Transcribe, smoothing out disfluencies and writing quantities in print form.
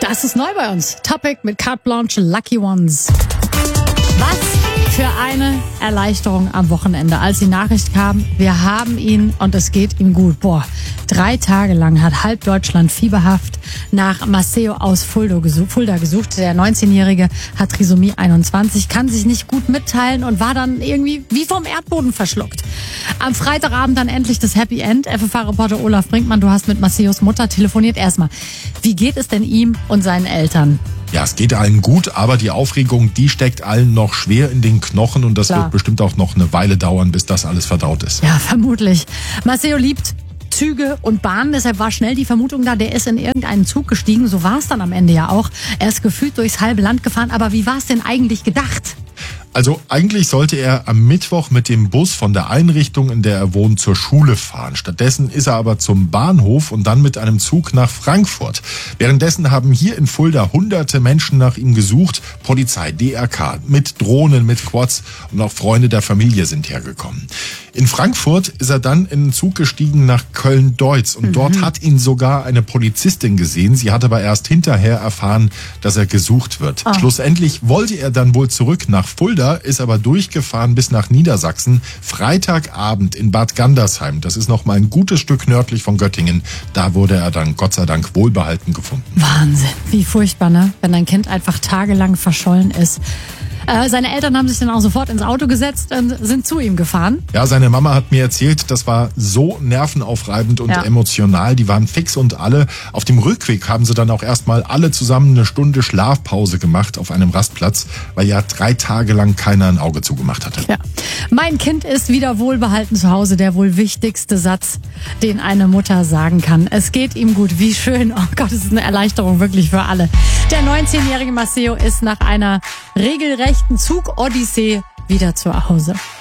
Das ist neu bei uns. Topic mit Carte Blanche, Lucky Ones. Was für eine Erleichterung am Wochenende, als die Nachricht kam, wir haben ihn und es geht ihm gut. 3 Tage lang hat halb Deutschland fieberhaft nach Maceo aus Fulda gesucht. Der 19-Jährige hat Trisomie 21, kann sich nicht gut mitteilen und war dann irgendwie wie vom Erdboden verschluckt. Am Freitagabend dann endlich das Happy End. FFH-Reporter Olaf Brinkmann, du hast mit Maceos Mutter telefoniert. Erstmal, wie geht es denn ihm und seinen Eltern? Ja, es geht allen gut, aber die Aufregung, die steckt allen noch schwer in den Knochen und das wird bestimmt auch noch eine Weile dauern, bis das alles verdaut ist. Ja, vermutlich. Maceo liebt Züge und Bahnen, deshalb war schnell die Vermutung da, der ist in irgendeinen Zug gestiegen. So war es dann am Ende ja auch. Er ist gefühlt durchs halbe Land gefahren, aber wie war es denn eigentlich gedacht? Also eigentlich sollte er am Mittwoch mit dem Bus von der Einrichtung, in der er wohnt, zur Schule fahren. Stattdessen ist er aber zum Bahnhof und dann mit einem Zug nach Frankfurt. Währenddessen haben hier in Fulda hunderte Menschen nach ihm gesucht. Polizei, DRK, mit Drohnen, mit Quads und auch Freunde der Familie sind hergekommen. In Frankfurt ist er dann in den Zug gestiegen nach Köln-Deutz und dort hat ihn sogar eine Polizistin gesehen. Sie hat aber erst hinterher erfahren, dass er gesucht wird. Schlussendlich wollte er dann wohl zurück nach Fulda, ist aber durchgefahren bis nach Niedersachsen. Freitagabend in Bad Gandersheim, das ist noch mal ein gutes Stück nördlich von Göttingen. Da wurde er dann Gott sei Dank wohlbehalten gefunden. Wahnsinn, wie furchtbar, ne? Wenn dein Kind einfach tagelang verschollen ist. Seine Eltern haben sich dann auch sofort ins Auto gesetzt und sind zu ihm gefahren. Ja, seine Mama hat mir erzählt, das war so nervenaufreibend und emotional. Die waren fix und alle. Auf dem Rückweg haben sie dann auch erstmal alle zusammen eine Stunde Schlafpause gemacht auf einem Rastplatz, weil ja 3 Tage lang keiner ein Auge zugemacht hatte. Ja. Mein Kind ist wieder wohlbehalten zu Hause. Der wohl wichtigste Satz, den eine Mutter sagen kann. Es geht ihm gut. Wie schön. Oh Gott, es ist eine Erleichterung wirklich für alle. Der 19-jährige Maceo ist nach einer regelrechten Zug-Odyssee wieder zu Hause.